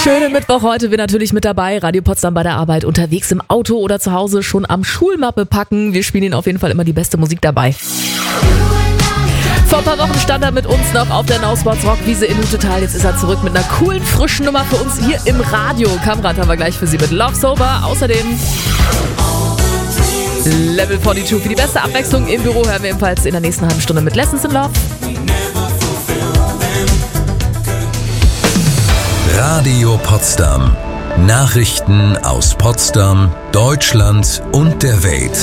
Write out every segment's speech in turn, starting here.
Schönen Mittwoch heute, wir natürlich mit dabei. Radio Potsdam bei der Arbeit, unterwegs im Auto oder zu Hause schon am Schulmappe packen. Wir spielen Ihnen auf jeden Fall immer die beste Musik dabei. Vor ein paar Wochen stand er mit uns noch auf der Nausports Rockwiese in Hütetal. Jetzt ist er zurück mit einer coolen, frischen Nummer für uns hier im Radio. Kamrat haben wir gleich für Sie mit Love Sober. Außerdem Level 42 für die beste Abwechslung im Büro hören wir ebenfalls in der nächsten halben Stunde mit Lessons in Love. Radio Potsdam. Nachrichten aus Potsdam, Deutschland und der Welt.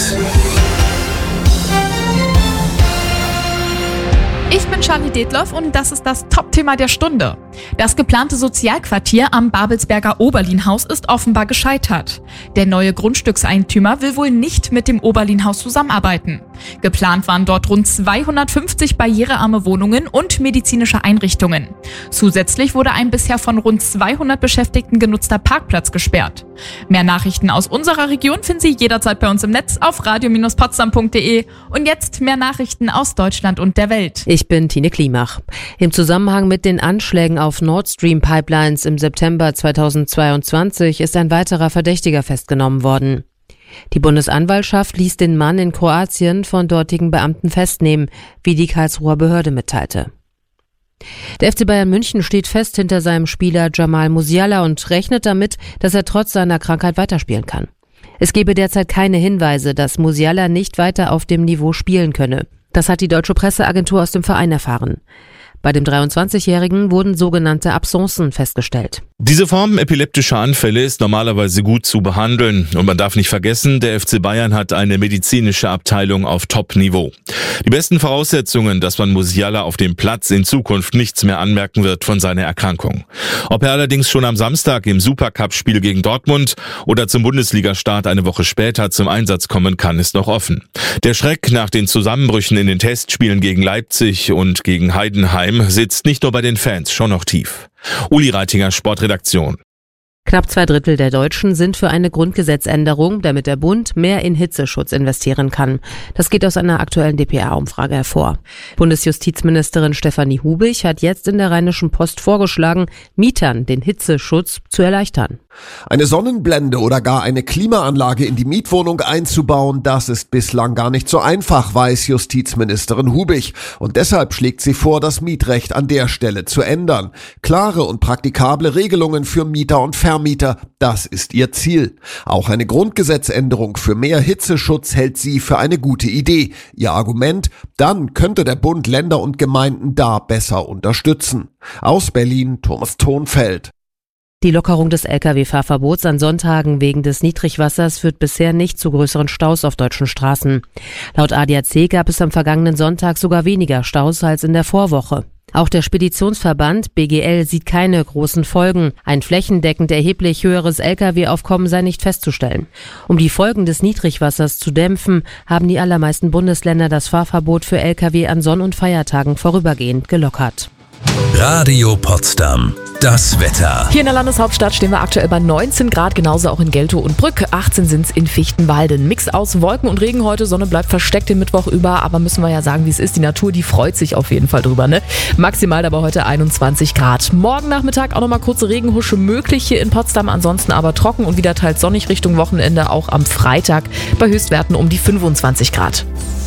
Ich bin Charlie Detloff und das ist das Top-Thema der Stunde. Das geplante Sozialquartier am Babelsberger Oberlinhaus ist offenbar gescheitert. Der neue Grundstückseigentümer will wohl nicht mit dem Oberlinhaus zusammenarbeiten. Geplant waren dort rund 250 barrierearme Wohnungen und medizinische Einrichtungen. Zusätzlich wurde ein bisher von rund 200 Beschäftigten genutzter Parkplatz gesperrt. Mehr Nachrichten aus unserer Region finden Sie jederzeit bei uns im Netz auf radio-potsdam.de. Und jetzt mehr Nachrichten aus Deutschland und der Welt. Ich bin Tine Klimach. Im Zusammenhang mit den Anschlägen auf Nord Stream Pipelines im September 2022 ist ein weiterer Verdächtiger festgenommen worden. Die Bundesanwaltschaft ließ den Mann in Kroatien von dortigen Beamten festnehmen, wie die Karlsruher Behörde mitteilte. Der FC Bayern München steht fest hinter seinem Spieler Jamal Musiala und rechnet damit, dass er trotz seiner Krankheit weiterspielen kann. Es gebe derzeit keine Hinweise, dass Musiala nicht weiter auf dem Niveau spielen könne. Das hat die deutsche Presseagentur aus dem Verein erfahren. Bei dem 23-Jährigen wurden sogenannte Absencen festgestellt. Diese Form epileptischer Anfälle ist normalerweise gut zu behandeln. Und man darf nicht vergessen, der FC Bayern hat eine medizinische Abteilung auf Top-Niveau. Die besten Voraussetzungen, dass man Musiala auf dem Platz in Zukunft nichts mehr anmerken wird von seiner Erkrankung. Ob er allerdings schon am Samstag im Supercup-Spiel gegen Dortmund oder zum Bundesligastart eine Woche später zum Einsatz kommen kann, ist noch offen. Der Schreck nach den Zusammenbrüchen in den Testspielen gegen Leipzig und gegen Heidenheim sitzt nicht nur bei den Fans, schon noch tief. Uli Reitinger, Sportredaktion. Knapp 2/3 der Deutschen sind für eine Grundgesetzänderung, damit der Bund mehr in Hitzeschutz investieren kann. Das geht aus einer aktuellen dpa-Umfrage hervor. Bundesjustizministerin Stefanie Hubig hat jetzt in der Rheinischen Post vorgeschlagen, Mietern den Hitzeschutz zu erleichtern. Eine Sonnenblende oder gar eine Klimaanlage in die Mietwohnung einzubauen, das ist bislang gar nicht so einfach, weiß Justizministerin Hubig. Und deshalb schlägt sie vor, das Mietrecht an der Stelle zu ändern. Klare und praktikable Regelungen für Mieter und Vermieter, das ist ihr Ziel. Auch eine Grundgesetzänderung für mehr Hitzeschutz hält sie für eine gute Idee. Ihr Argument, dann könnte der Bund Länder und Gemeinden da besser unterstützen. Aus Berlin, Thomas Thonfeld. Die Lockerung des Lkw-Fahrverbots an Sonntagen wegen des Niedrigwassers führt bisher nicht zu größeren Staus auf deutschen Straßen. Laut ADAC gab es am vergangenen Sonntag sogar weniger Staus als in der Vorwoche. Auch der Speditionsverband BGL sieht keine großen Folgen. Ein flächendeckend erheblich höheres Lkw-Aufkommen sei nicht festzustellen. Um die Folgen des Niedrigwassers zu dämpfen, haben die allermeisten Bundesländer das Fahrverbot für Lkw an Sonn- und Feiertagen vorübergehend gelockert. Radio Potsdam. Das Wetter. Hier in der Landeshauptstadt stehen wir aktuell bei 19 Grad, genauso auch in Geltow und Brück. 18 sind's in Fichtenwalde. Ein Mix aus Wolken und Regen heute. Sonne bleibt versteckt den Mittwoch über, aber müssen wir ja sagen, wie es ist. Die Natur, die freut sich auf jeden Fall drüber, ne? Maximal aber heute 21 Grad. Morgen Nachmittag auch nochmal kurze Regenhusche möglich hier in Potsdam. Ansonsten aber trocken und wieder teils sonnig Richtung Wochenende. Auch am Freitag bei Höchstwerten um die 25 Grad.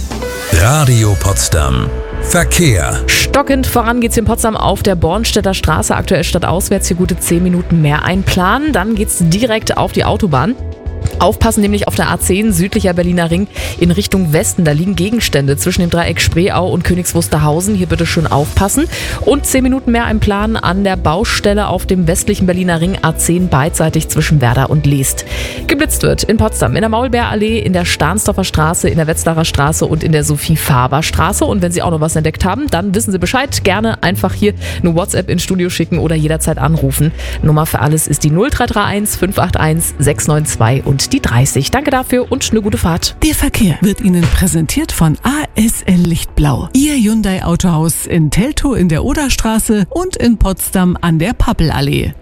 Radio Potsdam. Verkehr. Stockend voran geht's in Potsdam auf der Bornstedter Straße, aktuell stadtauswärts, hier gute 10 Minuten mehr einplanen. Dann geht's direkt auf die Autobahn. Aufpassen nämlich auf der A10 südlicher Berliner Ring in Richtung Westen. Da liegen Gegenstände zwischen dem Dreieck Spreeau und Königs Wusterhausen. Hier bitte schön aufpassen. Und 10 Minuten mehr im Plan an der Baustelle auf dem westlichen Berliner Ring A10 beidseitig zwischen Werder und Leest. Geblitzt wird in Potsdam in der Maulbeerallee, in der Stahnsdorfer Straße, in der Wetzlarer Straße und in der Sophie-Faber-Straße. Und wenn Sie auch noch was entdeckt haben, dann wissen Sie Bescheid. Gerne einfach hier eine WhatsApp ins Studio schicken oder jederzeit anrufen. Nummer für alles ist die 0331 581 692 und die 30. Danke dafür und eine gute Fahrt. Der Verkehr wird Ihnen präsentiert von ASL Lichtblau. Ihr Hyundai Autohaus in Teltow in der Oderstraße und in Potsdam an der Pappelallee.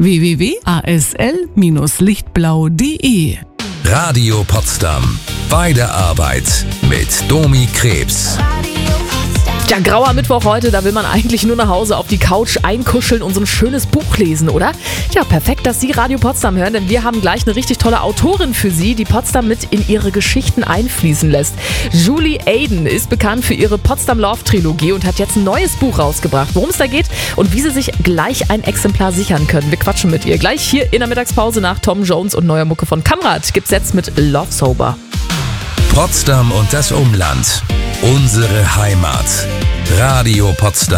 www.asl-lichtblau.de. Radio Potsdam. Bei der Arbeit mit Domi Krebs. Ja, grauer Mittwoch heute, da will man eigentlich nur nach Hause auf die Couch einkuscheln und so ein schönes Buch lesen, oder? Ja, perfekt, dass Sie Radio Potsdam hören, denn wir haben gleich eine richtig tolle Autorin für Sie, die Potsdam mit in ihre Geschichten einfließen lässt. Julie Aiden ist bekannt für ihre Potsdam Love Trilogie und hat jetzt ein neues Buch rausgebracht. Worum es da geht und wie Sie sich gleich ein Exemplar sichern können. Wir quatschen mit ihr gleich hier in der Mittagspause nach Tom Jones und neuer Mucke von Kamrat. Gibt's jetzt mit Love Sober. Potsdam und das Umland. Unsere Heimat. Radio Potsdam.